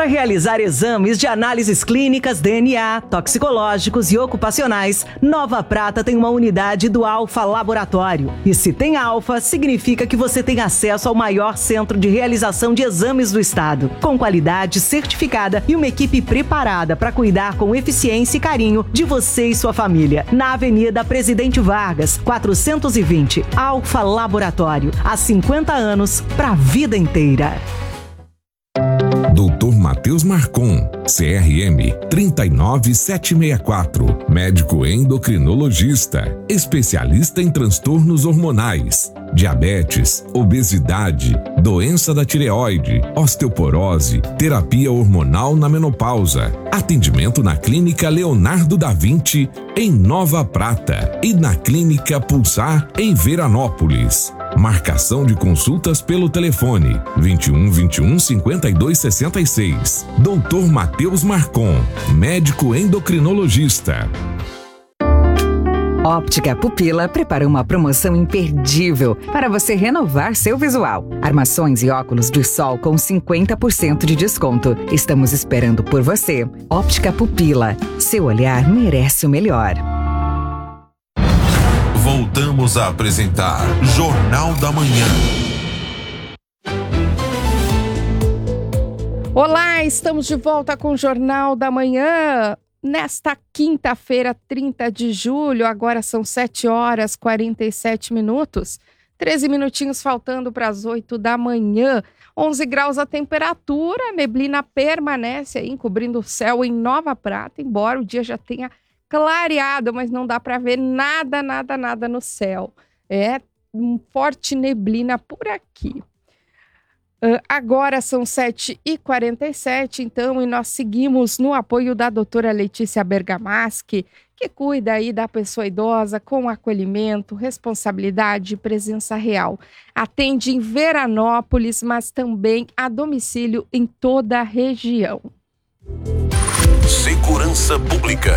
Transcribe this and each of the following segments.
Para realizar exames de análises clínicas, DNA, toxicológicos e ocupacionais, Nova Prata tem uma unidade do Alfa Laboratório. E se tem Alfa, significa que você tem acesso ao maior centro de realização de exames do estado, com qualidade certificada e uma equipe preparada para cuidar com eficiência e carinho de você e sua família. Na Avenida Presidente Vargas, 420, Alfa Laboratório. Há 50 anos para a vida inteira. Dr. Matheus Marcon, CRM 39764, médico endocrinologista, especialista em transtornos hormonais, diabetes, obesidade, doença da tireoide, osteoporose, terapia hormonal na menopausa. Atendimento na Clínica Leonardo da Vinci, em Nova Prata, e na Clínica Pulsar, em Veranópolis. Marcação de consultas pelo telefone 21 21 52 66. Dr. Matheus Marcon, médico endocrinologista. Óptica Pupila prepara uma promoção imperdível para você renovar seu visual. Armações e óculos de sol com 50% de desconto. Estamos esperando por você. Óptica Pupila. Seu olhar merece o melhor. Voltamos a apresentar Jornal da Manhã. Olá, estamos de volta com o Jornal da Manhã. Nesta quinta-feira, 30 de julho, agora são 7 horas 47 minutos. 13 minutinhos faltando para as 8 da manhã. 11 graus a temperatura, a neblina permanece aí encobrindo o céu em Nova Prata, embora o dia já tenha clareado, mas não dá para ver nada no céu. É um forte neblina por aqui. Agora são 7h47, então, e nós seguimos no apoio da doutora Letícia Bergamaschi, que cuida aí da pessoa idosa com acolhimento, responsabilidade e presença real. Atende em Veranópolis, mas também a domicílio em toda a região. Segurança Pública.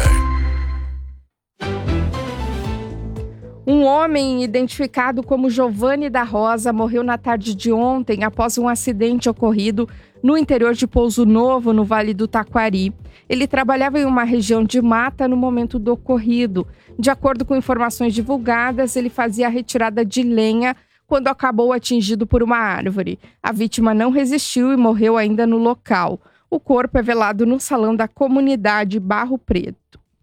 Um homem identificado como Giovanni da Rosa morreu na tarde de ontem após um acidente ocorrido no interior de Pouso Novo, no Vale do Taquari. Ele trabalhava em uma região de mata no momento do ocorrido. De acordo com informações divulgadas, ele fazia a retirada de lenha quando acabou atingido por uma árvore. A vítima não resistiu e morreu ainda no local. O corpo é velado no salão da comunidade Barro Preto.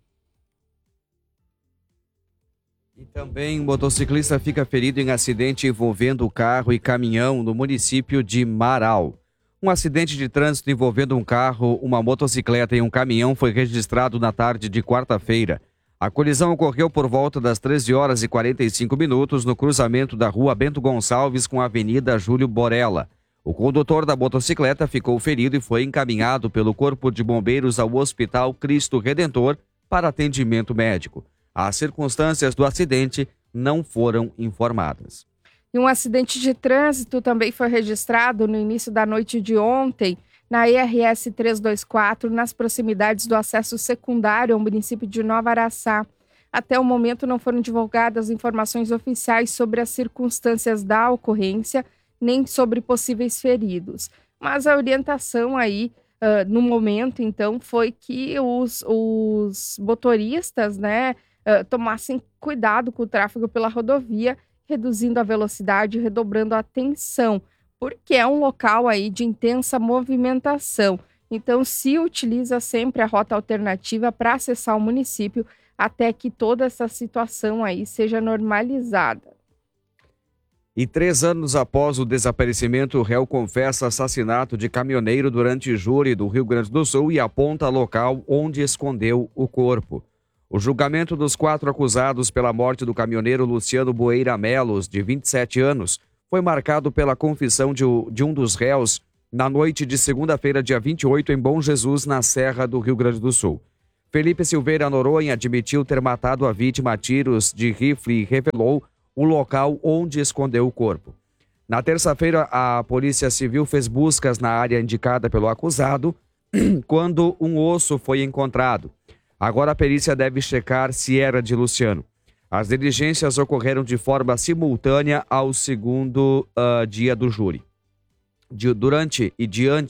E também um motociclista fica ferido em acidente envolvendo carro e caminhão no município de Marau. Um acidente de trânsito envolvendo um carro, uma motocicleta e um caminhão foi registrado na tarde de quarta-feira. A colisão ocorreu por volta das 13 horas e 45 minutos no cruzamento da rua Bento Gonçalves com a Avenida Júlio Borella. O condutor da motocicleta ficou ferido e foi encaminhado pelo Corpo de Bombeiros ao Hospital Cristo Redentor para atendimento médico. As circunstâncias do acidente não foram informadas. E um acidente de trânsito também foi registrado no início da noite de ontem, na ERS 324, nas proximidades do acesso secundário ao município de Nova Araçá. Até o momento não foram divulgadas informações oficiais sobre as circunstâncias da ocorrência, nem sobre possíveis feridos. Mas a orientação aí, no momento, então, foi que os motoristas, tomassem cuidado com o tráfego pela rodovia, reduzindo a velocidade e redobrando a atenção, porque é um local aí de intensa movimentação. Então, se utiliza sempre a rota alternativa para acessar o município até que toda essa situação aí seja normalizada. E 3 anos após o desaparecimento, o réu confessa assassinato de caminhoneiro durante júri do Rio Grande do Sul e aponta local onde escondeu o corpo. O julgamento dos 4 acusados pela morte do caminhoneiro Luciano Boeira Melos, de 27 anos, foi marcado pela confissão de um dos réus na noite de segunda-feira, dia 28, em Bom Jesus, na Serra do Rio Grande do Sul. Felipe Silveira Noronha admitiu ter matado a vítima a tiros de rifle e revelou o local onde escondeu o corpo. Na terça-feira, a Polícia Civil fez buscas na área indicada pelo acusado, quando um osso foi encontrado. Agora a perícia deve checar se era de Luciano. As diligências ocorreram de forma simultânea ao segundo dia do júri. Diante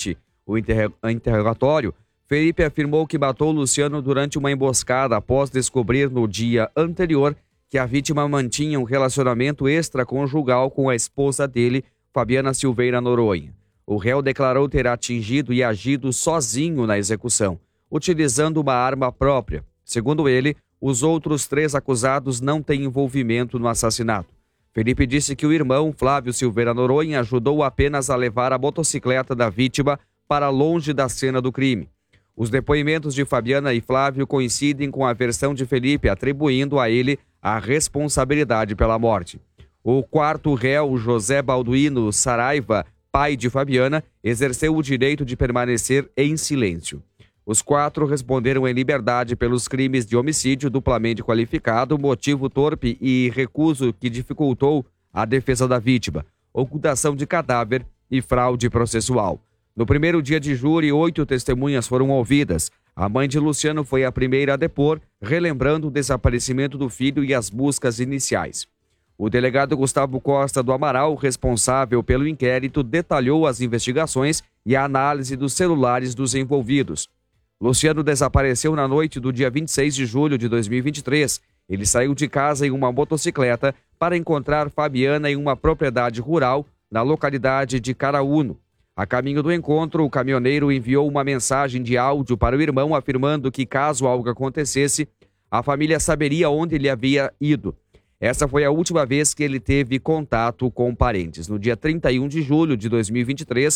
O interrogatório, Felipe afirmou que matou Luciano durante uma emboscada após descobrir no dia anterior que a vítima mantinha um relacionamento extraconjugal com a esposa dele, Fabiana Silveira Noronha. O réu declarou ter atingido e agido sozinho na execução, utilizando uma arma própria. Segundo ele, os outros 3 acusados não têm envolvimento no assassinato. Felipe disse que o irmão, Flávio Silveira Noronha, ajudou apenas a levar a motocicleta da vítima para longe da cena do crime. Os depoimentos de Fabiana e Flávio coincidem com a versão de Felipe, atribuindo a ele a responsabilidade pela morte. O quarto réu, José Balduino Saraiva, pai de Fabiana, exerceu o direito de permanecer em silêncio. Os 4 responderam em liberdade pelos crimes de homicídio duplamente qualificado, motivo torpe e recuso que dificultou a defesa da vítima, ocultação de cadáver e fraude processual. No primeiro dia de júri, 8 testemunhas foram ouvidas. A mãe de Luciano foi a primeira a depor, relembrando o desaparecimento do filho e as buscas iniciais. O delegado Gustavo Costa do Amaral, responsável pelo inquérito, detalhou as investigações e a análise dos celulares dos envolvidos. Luciano desapareceu na noite do dia 26 de julho de 2023. Ele saiu de casa em uma motocicleta para encontrar Fabiana em uma propriedade rural na localidade de Caraúno. A caminho do encontro, o caminhoneiro enviou uma mensagem de áudio para o irmão afirmando que, caso algo acontecesse, a família saberia onde ele havia ido. Essa foi a última vez que ele teve contato com parentes. No dia 31 de julho de 2023,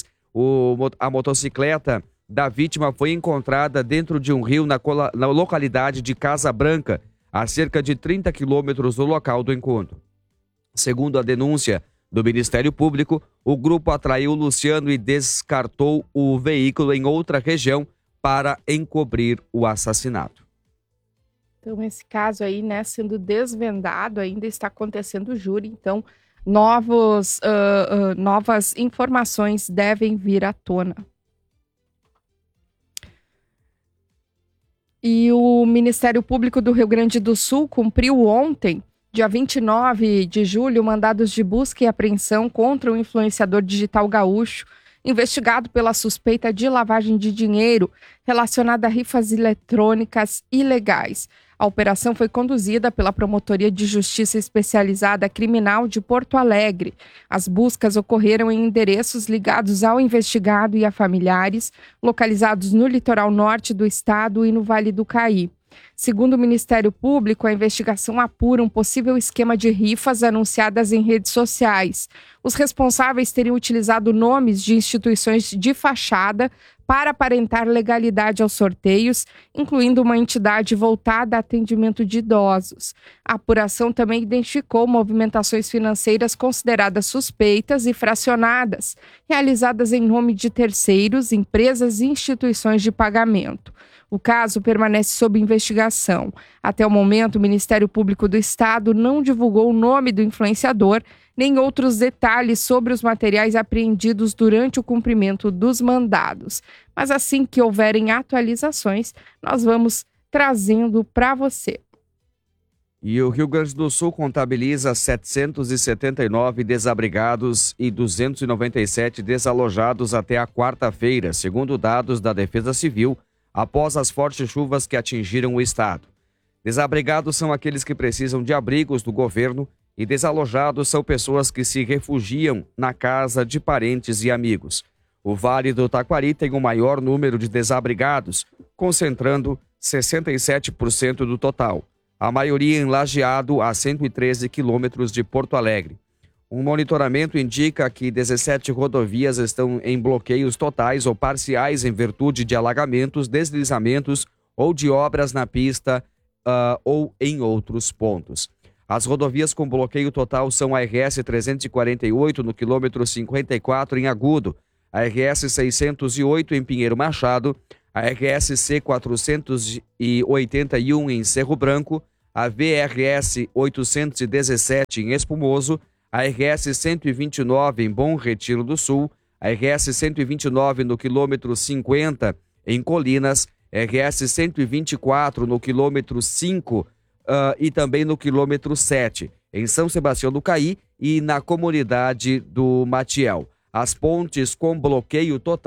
a motocicleta da vítima foi encontrada dentro de um rio na localidade de Casa Branca, a cerca de 30 quilômetros do local do encontro. Segundo a denúncia do Ministério Público, o grupo atraiu Luciano e descartou o veículo em outra região para encobrir o assassinato. Então, esse caso aí, né, sendo desvendado, ainda está acontecendo o júri, então novas informações devem vir à tona. E o Ministério Público do Rio Grande do Sul cumpriu ontem, dia 29 de julho, mandados de busca e apreensão contra o influenciador digital gaúcho, investigado pela suspeita de lavagem de dinheiro relacionada a rifas eletrônicas ilegais. A operação foi conduzida pela Promotoria de Justiça Especializada Criminal de Porto Alegre. As buscas ocorreram em endereços ligados ao investigado e a familiares, localizados no litoral norte do estado e no Vale do Caí. Segundo o Ministério Público, a investigação apura um possível esquema de rifas anunciadas em redes sociais. Os responsáveis teriam utilizado nomes de instituições de fachada para aparentar legalidade aos sorteios, incluindo uma entidade voltada a atendimento de idosos. A apuração também identificou movimentações financeiras consideradas suspeitas e fracionadas, realizadas em nome de terceiros, empresas e instituições de pagamento. O caso permanece sob investigação. Até o momento, o Ministério Público do Estado não divulgou o nome do influenciador, nem outros detalhes sobre os materiais apreendidos durante o cumprimento dos mandados. Mas assim que houverem atualizações, nós vamos trazendo para você. E o Rio Grande do Sul contabiliza 779 desabrigados e 297 desalojados até a quarta-feira, segundo dados da Defesa Civil, após as fortes chuvas que atingiram o estado. Desabrigados são aqueles que precisam de abrigos do governo e desalojados são pessoas que se refugiam na casa de parentes e amigos. O Vale do Taquari tem o maior número de desabrigados, concentrando 67% do total. A maioria em Lajeado, a 113 quilômetros de Porto Alegre. Um monitoramento indica que 17 rodovias estão em bloqueios totais ou parciais em virtude de alagamentos, deslizamentos ou de obras na pista ou em outros pontos. As rodovias com bloqueio total são a RS 348 no quilômetro 54 em Agudo, a RS 608 em Pinheiro Machado, a RSC 481 em Cerro Branco, a VRS 817 em Espumoso, a RS 129 em Bom Retiro do Sul, a RS 129 no quilômetro 50 em Colinas, RS 124 no quilômetro 5 e também no quilômetro 7 em São Sebastião do Caí e na comunidade do Matiel. As pontes com bloqueio total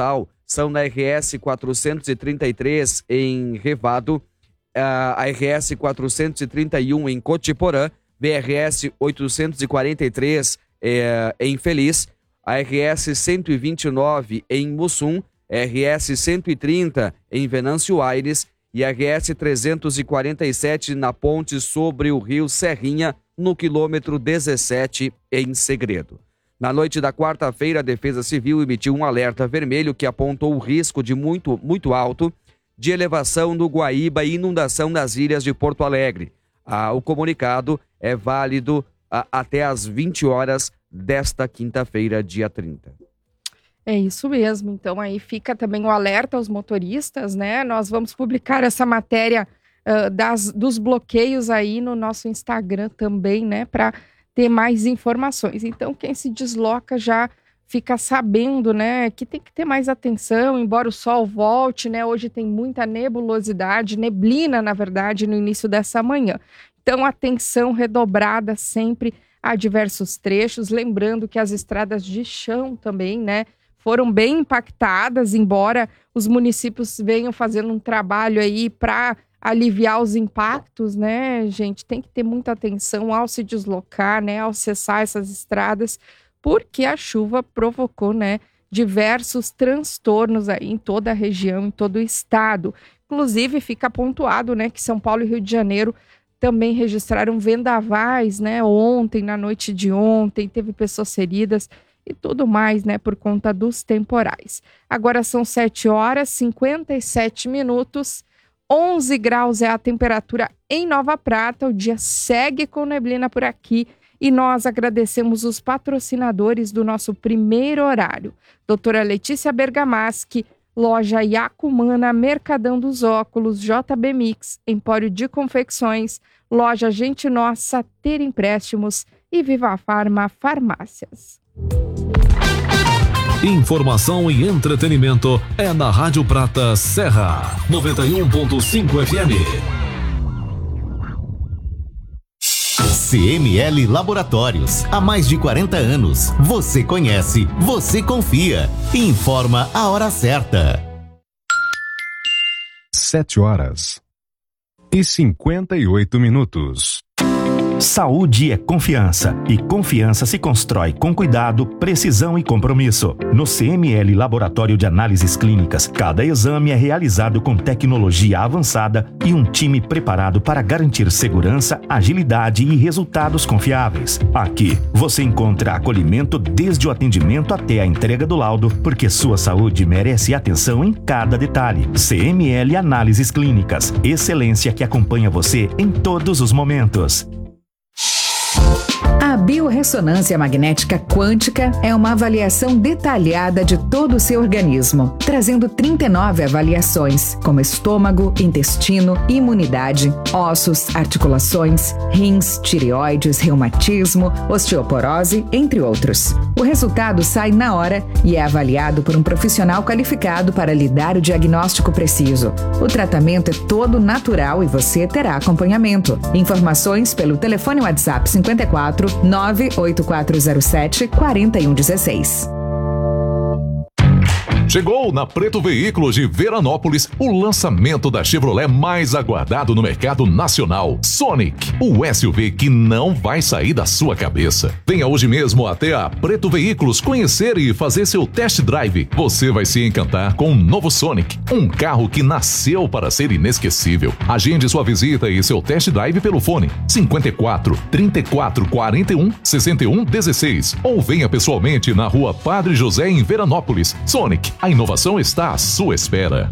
são na RS 433 em Revado, a RS 431 em Cotiporã, BRS 843 em Feliz, a RS 129 em Mussum, RS 130 em Venâncio Aires e a RS 347 na ponte sobre o rio Serrinha, no quilômetro 17 em Segredo. Na noite da quarta-feira, a Defesa Civil emitiu um alerta vermelho que apontou o risco de muito alto de elevação do Guaíba e inundação nas ilhas de Porto Alegre. O comunicado é válido até às 20 horas desta quinta-feira, dia 30. É isso mesmo. Então aí fica também o alerta aos motoristas, né? Nós vamos publicar essa matéria dos bloqueios aí no nosso Instagram também, né? Para ter mais informações. Então quem se desloca já fica sabendo, né? Que tem que ter mais atenção, embora o sol volte, né? Hoje tem muita nebulosidade, neblina, na verdade, no início dessa manhã. Então atenção redobrada sempre a diversos trechos, lembrando que as estradas de chão também, né, foram bem impactadas, embora os municípios venham fazendo um trabalho aí para aliviar os impactos, né, gente, tem que ter muita atenção ao se deslocar, né, ao acessar essas estradas, porque a chuva provocou, né, diversos transtornos aí em toda a região, em todo o estado. Inclusive fica pontuado, né, que São Paulo e Rio de Janeiro também registraram vendavais, né, ontem, na noite de ontem, teve pessoas feridas e tudo mais, né, por conta dos temporais. Agora são 7h57, 11 graus é a temperatura em Nova Prata, o dia segue com neblina por aqui e nós agradecemos os patrocinadores do nosso primeiro horário. Doutora Letícia Bergamaschi, Loja Yacumana, Mercadão dos Óculos, JB Mix, Empório de Confecções, Loja Gente Nossa, Ter Empréstimos e Viva Farma Farmácias. Informação e entretenimento é na Rádio Prata Serra 91.5 FM. CML Laboratórios, há mais de 40 anos. Você conhece, você confia. Informa a hora certa. 7h58. Saúde é confiança, e confiança se constrói com cuidado, precisão e compromisso. No CML Laboratório de Análises Clínicas, cada exame é realizado com tecnologia avançada e um time preparado para garantir segurança, agilidade e resultados confiáveis. Aqui, você encontra acolhimento desde o atendimento até a entrega do laudo, porque sua saúde merece atenção em cada detalhe. CML Análises Clínicas, excelência que acompanha você em todos os momentos. A biorressonância magnética quântica é uma avaliação detalhada de todo o seu organismo, trazendo 39 avaliações, como estômago, intestino, imunidade, ossos, articulações, rins, tireoides, reumatismo, osteoporose, entre outros. O resultado sai na hora e é avaliado por um profissional qualificado para lhe dar o diagnóstico preciso. O tratamento é todo natural e você terá acompanhamento. Informações pelo telefone WhatsApp 54 98407 4116. Chegou na Preto Veículos de Veranópolis o lançamento da Chevrolet mais aguardado no mercado nacional, Sonic, o SUV que não vai sair da sua cabeça. Venha hoje mesmo até a Preto Veículos conhecer e fazer seu test drive. Você vai se encantar com o novo Sonic, um carro que nasceu para ser inesquecível. Agende sua visita e seu test drive pelo fone 54 34 41 61 16 ou venha pessoalmente na Rua Padre José em Veranópolis. Sonic, a inovação está à sua espera.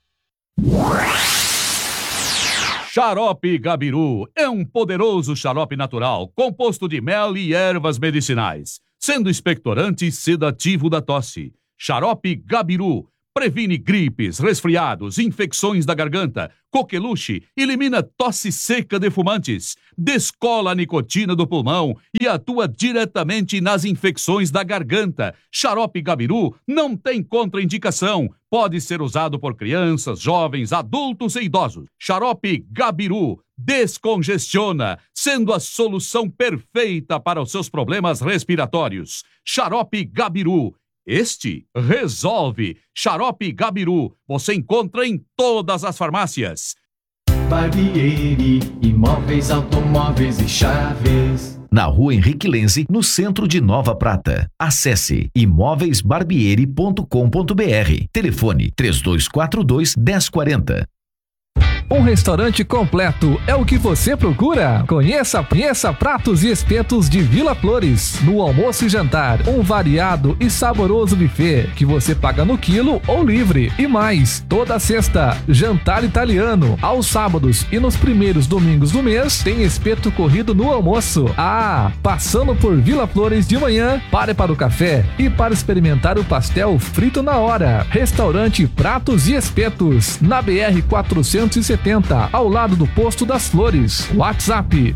Xarope Gabiru é um poderoso xarope natural composto de mel e ervas medicinais, sendo expectorante e sedativo da tosse. Xarope Gabiru previne gripes, resfriados, infecções da garganta, coqueluche, elimina tosse seca de fumantes, descola a nicotina do pulmão e atua diretamente nas infecções da garganta. Xarope Gabiru não tem contraindicação. Pode ser usado por crianças, jovens, adultos e idosos. Xarope Gabiru descongestiona, sendo a solução perfeita para os seus problemas respiratórios. Xarope Gabiru, Este resolve. Xarope Gabiru, você encontra em todas as farmácias. Barbieri, imóveis, automóveis e chaves. Na Rua Henrique Lenze, no centro de Nova Prata. Acesse imóveisbarbieri.com.br. Telefone 3242-1040. Um restaurante completo é o que você procura? Conheça Pratos e Espetos de Vila Flores. No almoço e jantar, um variado e saboroso buffet que você paga no quilo ou livre. E mais, toda sexta, jantar italiano. Aos sábados e nos primeiros domingos do mês, tem espeto corrido no almoço. Passando por Vila Flores de manhã, pare para o café e para experimentar o pastel frito na hora. Restaurante Pratos e Espetos, na BR 470, ao lado do Posto das Flores. WhatsApp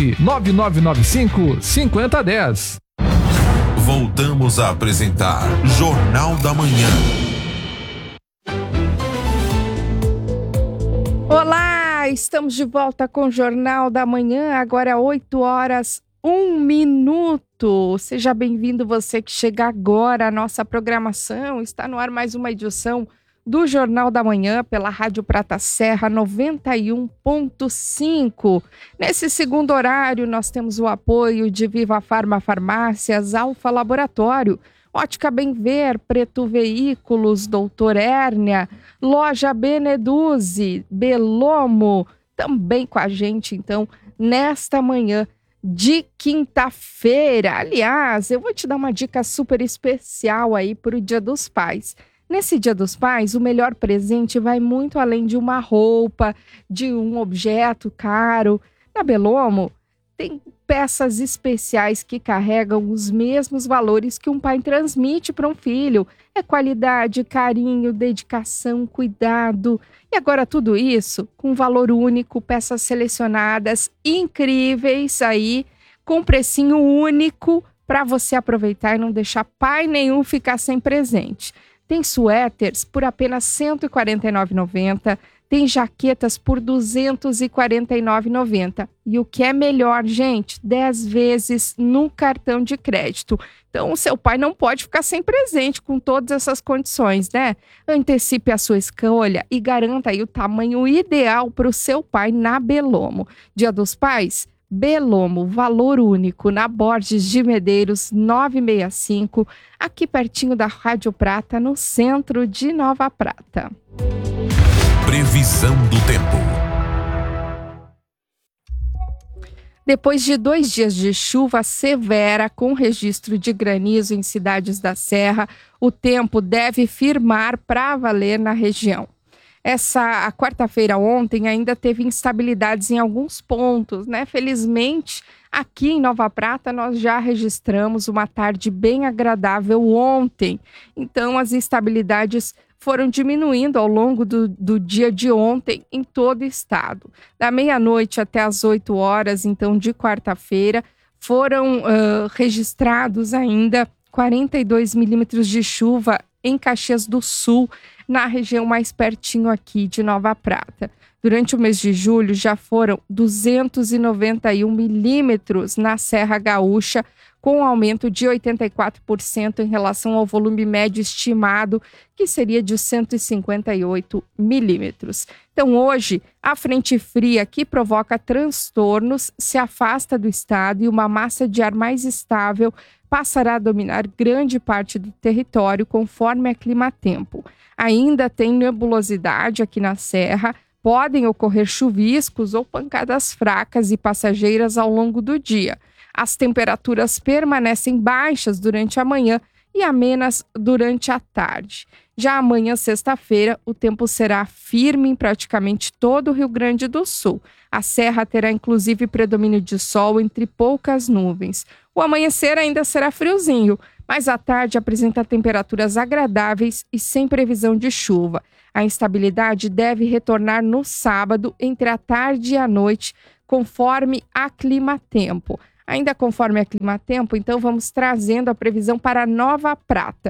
99995-5010. Voltamos a apresentar Jornal da Manhã. Olá, estamos de volta com o Jornal da Manhã, agora 8h01. Seja bem-vindo você que chega agora à nossa programação. Está no ar mais uma edição do Jornal da Manhã pela Rádio Prata Serra 91.5. Nesse segundo horário, nós temos o apoio de Viva Farma Farmácias, Alfa Laboratório, Ótica Bem Ver, Preto Veículos, Doutor Hérnia, Loja Beneduzzi, Belomo, também com a gente, então, nesta manhã de quinta-feira. Aliás, eu vou te dar uma dica super especial aí para o Dia dos Pais. Nesse Dia dos Pais, o melhor presente vai muito além de uma roupa, de um objeto caro. Na Belomo, tem peças especiais que carregam os mesmos valores que um pai transmite para um filho. É qualidade, carinho, dedicação, cuidado. E agora tudo isso com valor único, peças selecionadas, incríveis aí, com precinho único para você aproveitar e não deixar pai nenhum ficar sem presente. Tem suéteres por apenas R$ 149,90. Tem jaquetas por R$ 249,90. E o que é melhor, gente, 10 vezes no cartão de crédito. Então, o seu pai não pode ficar sem presente com todas essas condições, né? Antecipe a sua escolha e garanta aí o tamanho ideal para o seu pai na Belomo. Dia dos Pais? Belomo, valor único, na Borges de Medeiros 965, aqui pertinho da Rádio Prata, no centro de Nova Prata. Previsão do tempo. Depois de 2 dias de chuva severa, com registro de granizo em cidades da Serra, o tempo deve firmar para valer na região. A quarta-feira ontem ainda teve instabilidades em alguns pontos, né? Felizmente, aqui em Nova Prata, nós já registramos uma tarde bem agradável ontem. Então, as instabilidades foram diminuindo ao longo do dia de ontem em todo o estado. Da meia-noite até as 8 horas, então, de quarta-feira, foram registrados ainda 42 milímetros de chuva em Caxias do Sul, na região mais pertinho aqui de Nova Prata. Durante o mês de julho já foram 291 milímetros na Serra Gaúcha, com um aumento de 84% em relação ao volume médio estimado, que seria de 158 milímetros. Então, hoje, a frente fria que provoca transtornos se afasta do estado e uma massa de ar mais estável passará a dominar grande parte do território conforme a clima-tempo. Ainda tem nebulosidade aqui na Serra, podem ocorrer chuviscos ou pancadas fracas e passageiras ao longo do dia. As temperaturas permanecem baixas durante a manhã e amenas durante a tarde. Já amanhã, sexta-feira, o tempo será firme em praticamente todo o Rio Grande do Sul. A Serra terá inclusive predomínio de sol entre poucas nuvens. O amanhecer ainda será friozinho, mas à tarde apresenta temperaturas agradáveis e sem previsão de chuva. A instabilidade deve retornar no sábado, entre a tarde e a noite, conforme a clima-tempo. Ainda conforme a clima-tempo, então vamos trazendo a previsão para Nova Prata.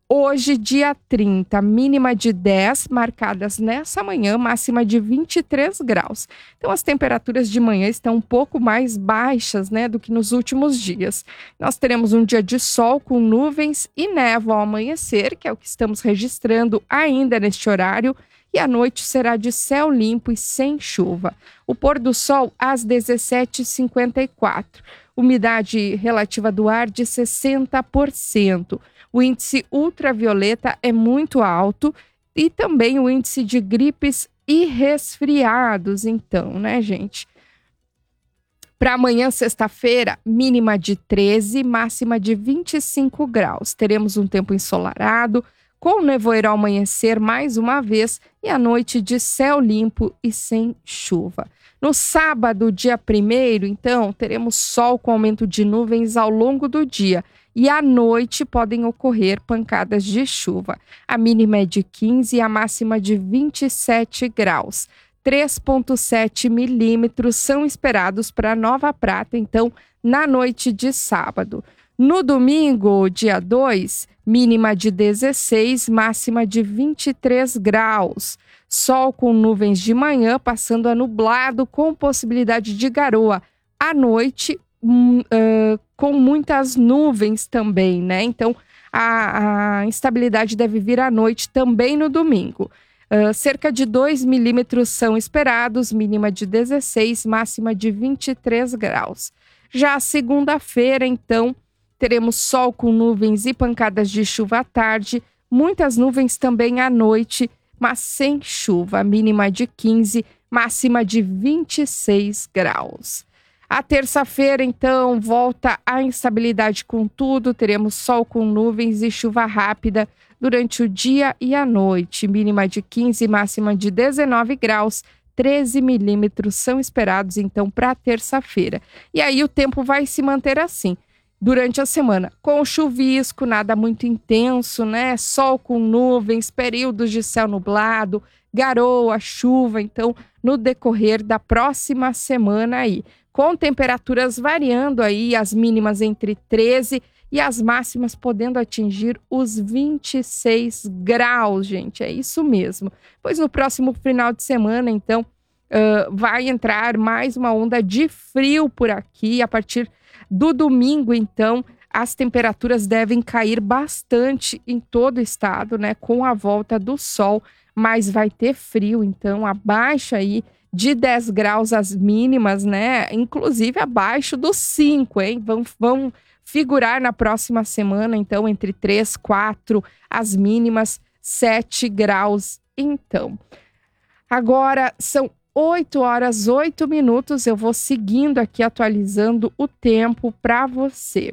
Hoje, dia 30, mínima de 10, marcadas nessa manhã, máxima de 23 graus. Então, as temperaturas de manhã estão um pouco mais baixas, né, do que nos últimos dias. Nós teremos um dia de sol com nuvens e névoa ao amanhecer, que é o que estamos registrando ainda neste horário, e a noite será de céu limpo e sem chuva. O pôr do sol às 17h54. Umidade relativa do ar de 60%. O índice ultravioleta é muito alto e também o índice de gripes e resfriados, então, né, gente? Para amanhã, sexta-feira, mínima de 13, máxima de 25 graus. Teremos um tempo ensolarado, com nevoeiro ao amanhecer mais uma vez e a noite de céu limpo e sem chuva. No sábado, dia 1º, então, teremos sol com aumento de nuvens ao longo do dia e à noite podem ocorrer pancadas de chuva. A mínima é de 15 e a máxima de 27 graus. 3,7 milímetros são esperados para Nova Prata, então, na noite de sábado. No domingo, dia 2, mínima de 16, máxima de 23 graus. Sol com nuvens de manhã, passando a nublado com possibilidade de garoa. À noite, com muitas nuvens também, né? Então, a instabilidade deve vir à noite também no domingo. Cerca de 2 milímetros são esperados, mínima de 16, máxima de 23 graus. Já a segunda-feira, então, teremos sol com nuvens e pancadas de chuva à tarde, muitas nuvens também à noite, mas sem chuva, mínima de 15, máxima de 26 graus. A terça-feira, então, volta a instabilidade com tudo, teremos sol com nuvens e chuva rápida durante o dia e a noite, mínima de 15, máxima de 19 graus, 13 milímetros são esperados, então, para a terça-feira. E aí o tempo vai se manter assim durante a semana, com chuvisco, nada muito intenso, né? Sol com nuvens, períodos de céu nublado, garoa, chuva, então, no decorrer da próxima semana aí, com temperaturas variando aí, as mínimas entre 13 e as máximas podendo atingir os 26 graus, gente, é isso mesmo. Pois no próximo final de semana, então, vai entrar mais uma onda de frio por aqui, a partir do domingo, então, as temperaturas devem cair bastante em todo o estado, né? Com a volta do sol, mas vai ter frio, então, abaixo aí de 10 graus as mínimas, né? Inclusive abaixo dos 5, hein? Vão figurar na próxima semana, então, entre 3, 4, as mínimas, 7 graus, então. Agora são 8 horas, 8 minutos, eu vou seguindo aqui, atualizando o tempo para você.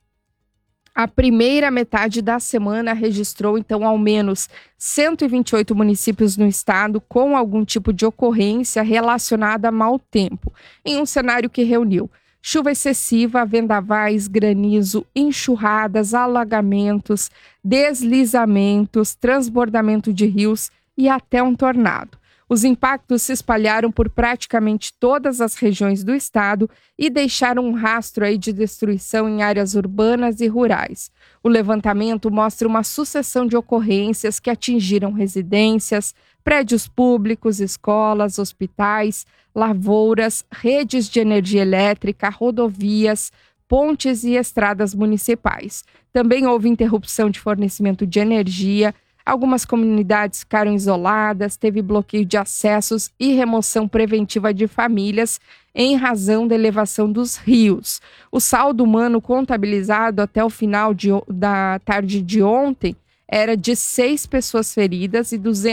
A primeira metade da semana registrou, então, ao menos 128 municípios no estado com algum tipo de ocorrência relacionada a mau tempo, em um cenário que reuniu chuva excessiva, vendavais, granizo, enxurradas, alagamentos, deslizamentos, transbordamento de rios e até um tornado. Os impactos se espalharam por praticamente todas as regiões do estado e deixaram um rastro aí de destruição em áreas urbanas e rurais. O levantamento mostra uma sucessão de ocorrências que atingiram residências, prédios públicos, escolas, hospitais, lavouras, redes de energia elétrica, rodovias, pontes e estradas municipais. Também houve interrupção de fornecimento de energia. Algumas comunidades ficaram isoladas, teve bloqueio de acessos e remoção preventiva de famílias em razão da elevação dos rios. O saldo humano contabilizado até o final da tarde de ontem era de 6 pessoas feridas e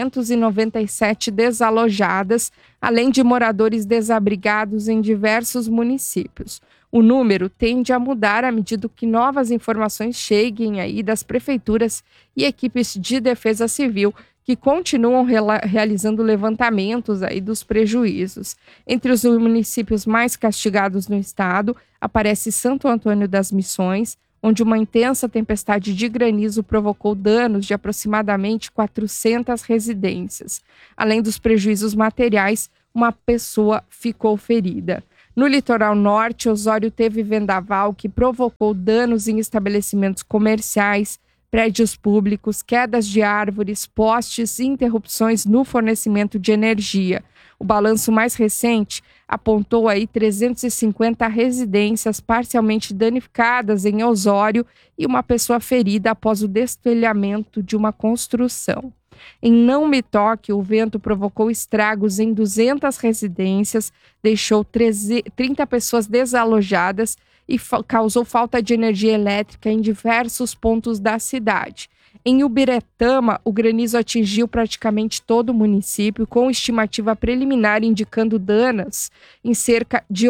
297 desalojadas, além de moradores desabrigados em diversos municípios. O número tende a mudar à medida que novas informações cheguem aí das prefeituras e equipes de defesa civil que continuam realizando levantamentos aí dos prejuízos. Entre os municípios mais castigados no estado, aparece Santo Antônio das Missões, onde uma intensa tempestade de granizo provocou danos de aproximadamente 400 residências. Além dos prejuízos materiais, uma pessoa ficou ferida. No litoral norte, Osório teve vendaval que provocou danos em estabelecimentos comerciais, prédios públicos, quedas de árvores, postes e interrupções no fornecimento de energia. O balanço mais recente apontou aí 350 residências parcialmente danificadas em Osório e uma pessoa ferida após o destelhamento de uma construção. Em Não Me Toque, o vento provocou estragos em 200 residências, deixou 30 pessoas desalojadas e causou falta de energia elétrica em diversos pontos da cidade. Em Ubiretama, o granizo atingiu praticamente todo o município, com estimativa preliminar indicando danos em cerca de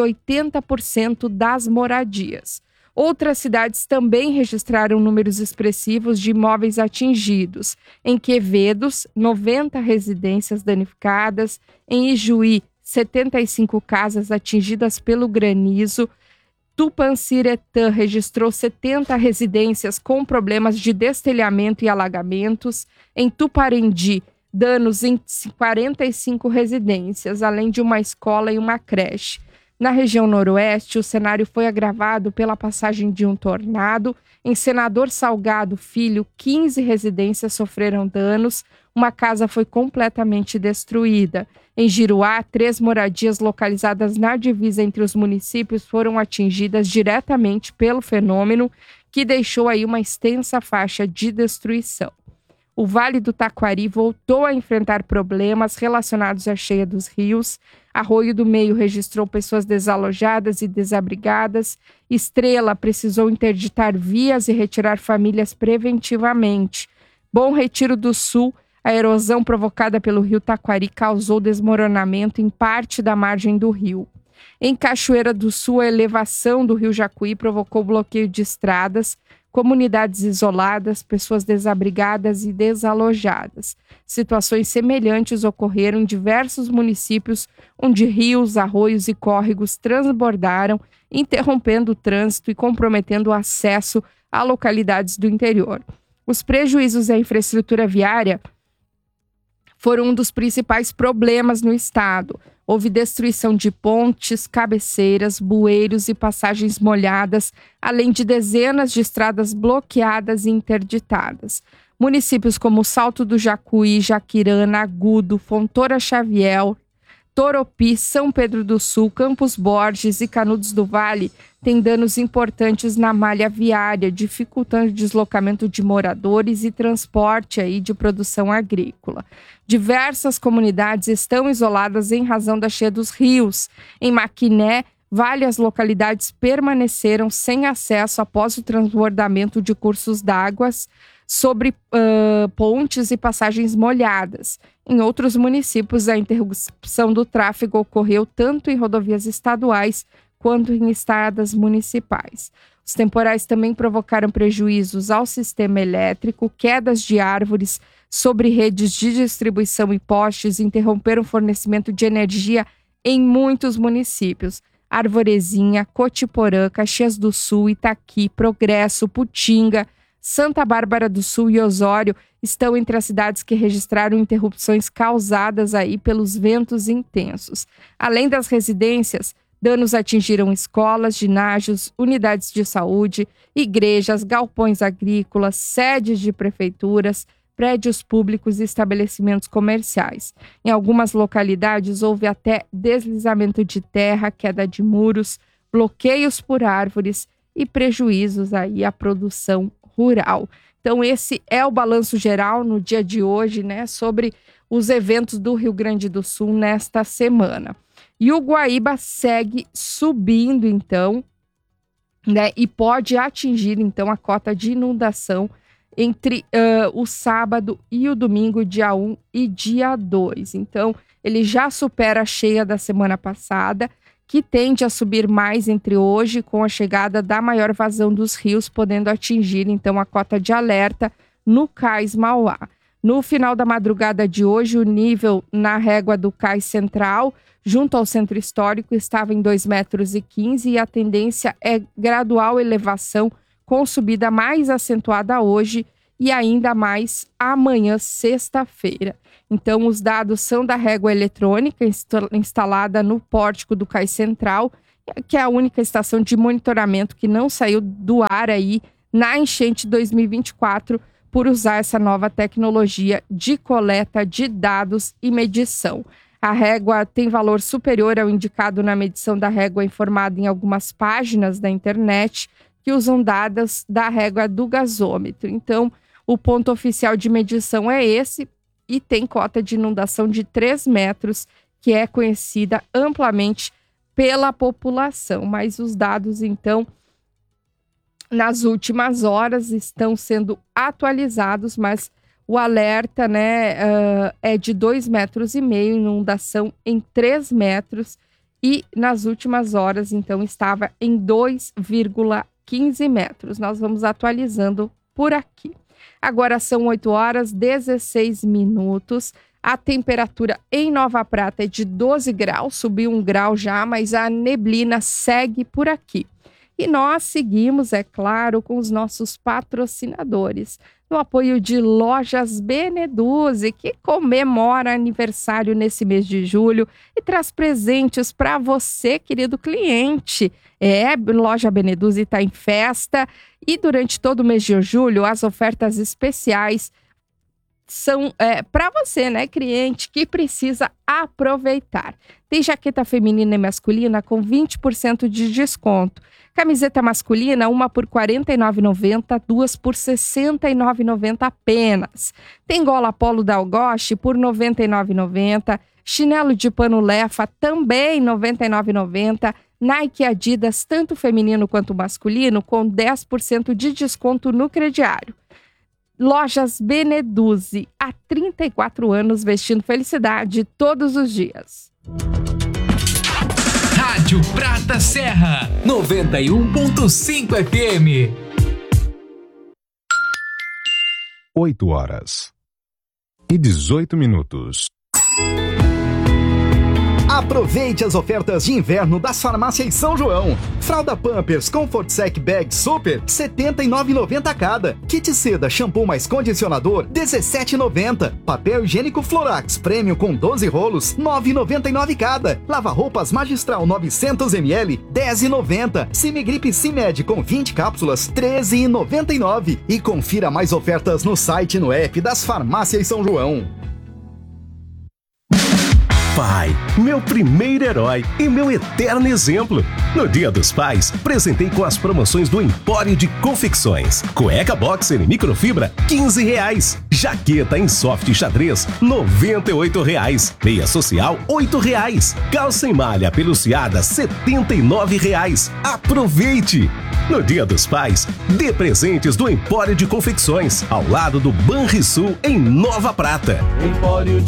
80% das moradias. Outras cidades também registraram números expressivos de imóveis atingidos. Em Quevedos, 90 residências danificadas. Em Ijuí, 75 casas atingidas pelo granizo. Tupanciretã registrou 70 residências com problemas de destelhamento e alagamentos. Em Tuparendi, danos em 45 residências, além de uma escola e uma creche. Na região noroeste, o cenário foi agravado pela passagem de um tornado. Em Senador Salgado Filho, 15 residências sofreram danos. Uma casa foi completamente destruída. Em Giruá, 3 moradias localizadas na divisa entre os municípios foram atingidas diretamente pelo fenômeno, que deixou aí uma extensa faixa de destruição. O Vale do Taquari voltou a enfrentar problemas relacionados à cheia dos rios. Arroio do Meio registrou pessoas desalojadas e desabrigadas. Estrela precisou interditar vias e retirar famílias preventivamente. Bom Retiro do Sul, a erosão provocada pelo rio Taquari causou desmoronamento em parte da margem do rio. Em Cachoeira do Sul, a elevação do rio Jacuí provocou bloqueio de estradas, comunidades isoladas, pessoas desabrigadas e desalojadas. Situações semelhantes ocorreram em diversos municípios onde rios, arroios e córregos transbordaram, interrompendo o trânsito e comprometendo o acesso a localidades do interior. Os prejuízos à infraestrutura viária foram um dos principais problemas no estado. Houve destruição de pontes, cabeceiras, bueiros e passagens molhadas, além de dezenas de estradas bloqueadas e interditadas. Municípios como Salto do Jacuí, Jaquirana, Agudo, Fontoura Xavier, Toropi, São Pedro do Sul, Campos Borges e Canudos do Vale têm danos importantes na malha viária, dificultando o deslocamento de moradores e transporte aí de produção agrícola. Diversas comunidades estão isoladas em razão da cheia dos rios. Em Maquiné, várias localidades permaneceram sem acesso após o transbordamento de cursos d'água sobre pontes e passagens molhadas. Em outros municípios, a interrupção do tráfego ocorreu tanto em rodovias estaduais quanto em estradas municipais. Os temporais também provocaram prejuízos ao sistema elétrico, quedas de árvores sobre redes de distribuição e postes interromperam o fornecimento de energia em muitos municípios. Arvorezinha, Cotiporã, Caxias do Sul, Itaqui, Progresso, Putinga, Santa Bárbara do Sul e Osório estão entre as cidades que registraram interrupções causadas aí pelos ventos intensos. Além das residências, danos atingiram escolas, ginásios, unidades de saúde, igrejas, galpões agrícolas, sedes de prefeituras, prédios públicos e estabelecimentos comerciais. Em algumas localidades houve até deslizamento de terra, queda de muros, bloqueios por árvores e prejuízos aí à produção rural. Então esse é o balanço geral no dia de hoje, né, sobre os eventos do Rio Grande do Sul nesta semana. E o Guaíba segue subindo, então, né, e pode atingir, então, a cota de inundação entre o sábado e o domingo, dia 1 e dia 2. Então, ele já supera a cheia da semana passada, que tende a subir mais entre hoje, com a chegada da maior vazão dos rios, podendo atingir, então, a cota de alerta no Cais Mauá. No final da madrugada de hoje, o nível na régua do Cais Central, junto ao centro histórico, estava em 2,15 metros e a tendência é gradual elevação, com subida mais acentuada hoje e ainda mais amanhã, sexta-feira. Então, os dados são da régua eletrônica instalada no pórtico do Cais Central, que é a única estação de monitoramento que não saiu do ar aí na enchente 2024, por usar essa nova tecnologia de coleta de dados e medição. A régua tem valor superior ao indicado na medição da régua informada em algumas páginas da internet que usam dados da régua do gasômetro. Então, o ponto oficial de medição é esse e tem cota de inundação de 3 metros, que é conhecida amplamente pela população. Mas os dados, então, nas últimas horas estão sendo atualizados, mas o alerta, né, é de 2,5 metros, inundação em 3 metros, e nas últimas horas, então, estava em 2,15 metros. Nós vamos atualizando por aqui. Agora são 8h16. A temperatura em Nova Prata é de 12 graus, subiu 1 grau já, mas a neblina segue por aqui. E nós seguimos, é claro, com os nossos patrocinadores, no apoio de Lojas Beneduzzi, que comemora aniversário nesse mês de julho e traz presentes para você, querido cliente. Loja Beneduzzi está em festa e durante todo o mês de julho as ofertas especiais são para você, né, cliente, que precisa aproveitar. Tem jaqueta feminina e masculina com 20% de desconto. Camiseta masculina, uma por R$ 49,90, 2 por R$ 69,90 apenas. Tem gola polo da Algoche por R$ 99,90. Chinelo de pano Lefa também R$ 99,90. Nike e Adidas, tanto feminino quanto masculino, com 10% de desconto no crediário. Lojas Beneduzzi, há 34 anos vestindo felicidade todos os dias. Rádio Prata Serra, 91.5 FM. 8h18. Aproveite as ofertas de inverno das farmácias São João. Fralda Pampers Comfort Sec Bag Super, R$ 79,90 cada. Kit seda shampoo mais condicionador, R$ 17,90. Papel higiênico Florax Premium com 12 rolos, R$ 9,99 cada. Lava-roupas Magistral 900 ml, R$ 10,90. Cimegripe Cimed com 20 cápsulas, R$ 13,99. E confira mais ofertas no site e no app das farmácias São João. Pai, meu primeiro herói e meu eterno exemplo. No Dia dos Pais, presentei com as promoções do Empório de Confecções. Cueca boxer em microfibra, R$ 15. Jaqueta em soft xadrez, R$ 98. Meia social, R$ 8. Calça em malha peluciada, R$ 79. Aproveite! No Dia dos Pais, dê presentes do Empório de Confecções, ao lado do Banrisul, em Nova Prata. Empório